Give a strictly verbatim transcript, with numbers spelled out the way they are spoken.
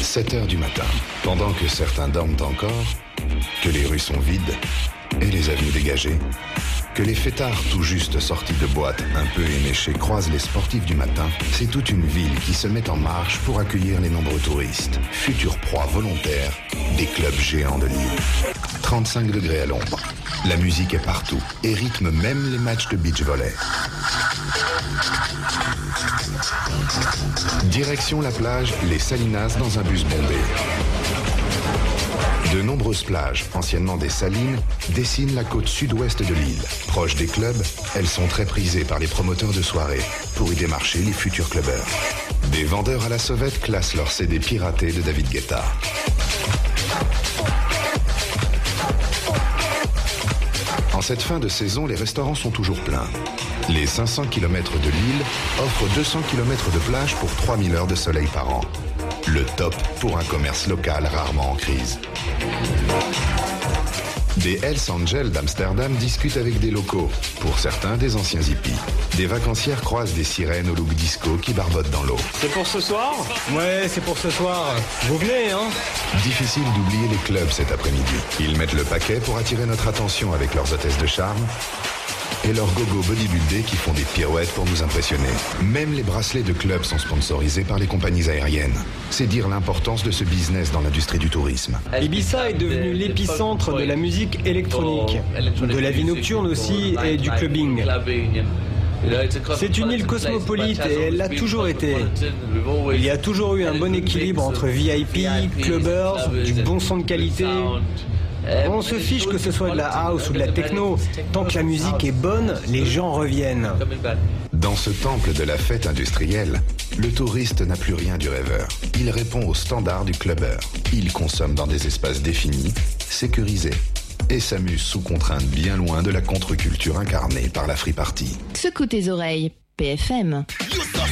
sept heures du matin, pendant que certains dorment encore, que les rues sont vides et les avenues dégagées, que les fêtards tout juste sortis de boîte un peu éméchés croisent les sportifs du matin, c'est toute une ville qui se met en marche pour accueillir les nombreux touristes, futurs proies volontaires des clubs géants de Lille. trente-cinq degrés à l'ombre, la musique est partout et rythme même les matchs de beach volley. Direction la plage Les Salinas dans un bus bondé. De nombreuses plages, anciennement des salines, dessinent la côte sud-ouest de l'île. Proches des clubs, elles sont très prisées par les promoteurs de soirées pour y démarcher les futurs clubbers. Des vendeurs à la sauvette classent leurs C D piratés de David Guetta. En cette fin de saison, les restaurants sont toujours pleins. Les cinq cents kilomètres de l'île offrent deux cents kilomètres de plage pour trois mille heures de soleil par an. Le top pour un commerce local rarement en crise. Des Hells Angels d'Amsterdam discutent avec des locaux, pour certains des anciens hippies. Des vacancières croisent des sirènes au look disco qui barbotent dans l'eau. C'est pour ce soir ? Ouais, c'est pour ce soir. Vous venez, hein ? Difficile d'oublier les clubs cet après-midi. Ils mettent le paquet pour attirer notre attention avec leurs hôtesses de charme et leurs gogo bodybuildés qui font des pirouettes pour nous impressionner. Même les bracelets de club sont sponsorisés par les compagnies aériennes. C'est dire l'importance de ce business dans l'industrie du tourisme. Ibiza est devenu l'épicentre de la musique électronique, de la vie nocturne aussi et du clubbing. C'est une île cosmopolite et elle l'a toujours été. Il y a toujours eu un bon équilibre entre V I P, clubbers, du bon son de qualité. On se fiche que ce soit de la house ou de la techno. Tant que la musique est bonne, les gens reviennent. Dans ce temple de la fête industrielle, le touriste n'a plus rien du rêveur. Il répond aux standards du clubbeur. Il consomme dans des espaces définis, sécurisés, et s'amuse sous contrainte bien loin de la contre-culture incarnée par la free party. Secoue tes oreilles, P F M.